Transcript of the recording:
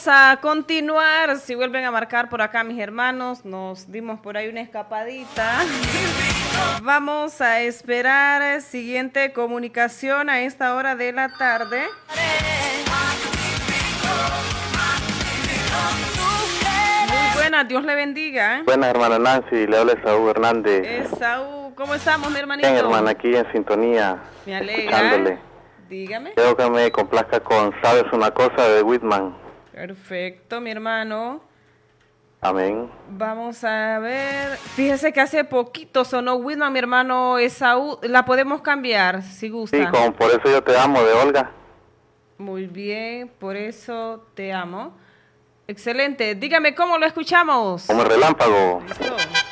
vamos a continuar. Si vuelven a marcar por acá, mis hermanos, nos dimos por ahí una escapadita. Vamos a esperar siguiente comunicación a esta hora de la tarde. Muy buenas, Dios le bendiga. Buenas, hermana Nancy, le habla Esaú Hernández. Esaú, ¿cómo estamos, mi hermanito? Bien, hermana, aquí en sintonía. Me alegra. Escuchándole. Dígame. Quiero que me complazca con Sabes una cosa de Whitman. Perfecto, mi hermano. Amén. Vamos a ver. Fíjese que hace poquito sonó Whitman, mi hermano Esaú. La podemos cambiar, si gusta. Sí, con Por eso yo te amo, de Olga. Muy bien, por eso te amo. Excelente. Dígame cómo lo escuchamos. Como el relámpago. Listo.